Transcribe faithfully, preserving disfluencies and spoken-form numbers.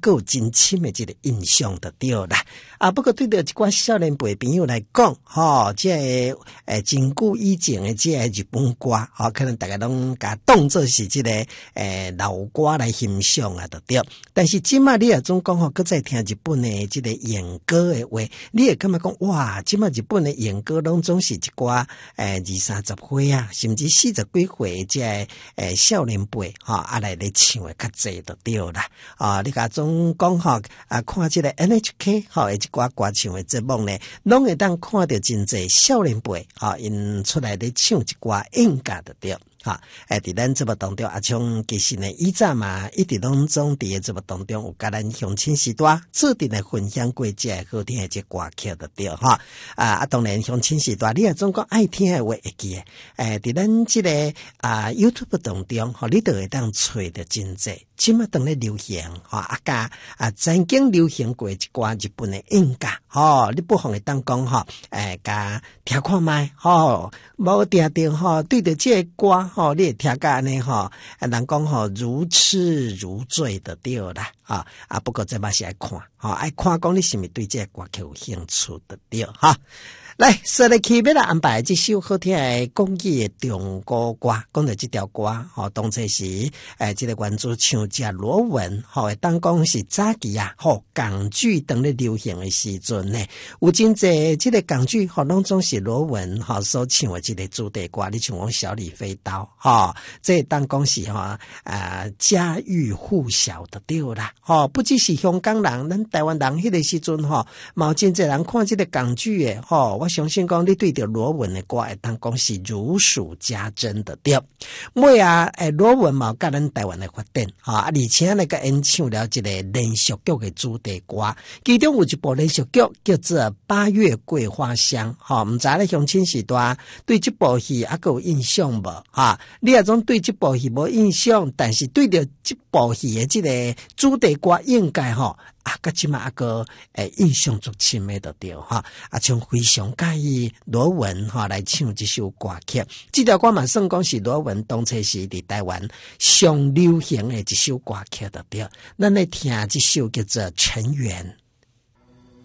个有真深的这个印象就对啦。啊，不过对着一寡少年辈朋友来讲，吼，这个诶真久以前的这个日本歌，吼，可能大家拢甲当作是这个诶老歌来欣赏啊，就对。但是即马你也总讲吼，搁再听日本的这个演歌的话，你会感觉讲哇，即马日本的演歌拢总是一寡诶二三十岁啊，甚至四十几岁这个诶少年辈，吼，啊来咧唱的较济就对啦。啊，你甲总讲吼，啊看这个 N H K 吼，一寡歌唱的节目呢，拢会当看到真济少年辈，啊，因出来咧唱一寡演歌就对。哈，诶，伫咱节目当中，阿像其实呢，以前嘛，一直拢总伫诶节目当中有甲咱乡亲时代注定来分享过这好听诶这歌曲的对哈。啊啊，当然乡亲时代，你也总讲爱听诶话会记诶。诶，伫咱这个啊 YouTube 当中，吼，你都会当找到真济。即马当咧流行，吼啊甲啊曾经流行过一寡日本诶演歌，吼，你不妨会当讲吼，诶，甲听看卖，吼，无定定吼，对着这个歌。吼，你会听甲安尼吼，人讲吼如痴如醉的对啦，啊啊！不过这嘛是爱看，吼爱看讲你是毋是对这个歌曲有兴趣的对哈。来，说来起要来安排这首好听的国语的中国歌，讲到这条歌，吼，当初是诶，这个原主唱者罗文，吼，会当讲是早期啊，吼，港剧当咧流行的时阵呢，有真济这个港剧，吼，拢总是罗文吼所唱的这个主题歌，你像讲小李飞刀，吼，这当讲是吼啊家喻户晓的对啦，吼，不只是香港人，咱台湾人迄个时阵吼，嘛有真济人看这个港剧的，吼。我相信讲你对着罗文的歌会当讲是如数家珍的对。尾啊，诶，罗文嘛甲咱台湾的发展，哈，而且那个演唱了一个连续剧的主题歌，其中有一部连续剧叫做《八月桂花香》，哈，唔知咧乡亲时代对这部戏还有印象无？哈，你也总对这部戏无印象，但是对着这部戏的这个主题歌应该吼。啊，甲即马个诶印象足深诶，就对哈。啊，像非常介意罗文哈来唱这首歌曲，这条歌嘛算讲是罗文当初是伫台湾上流行诶一首歌曲，就对。咱来听这首叫做《尘缘》。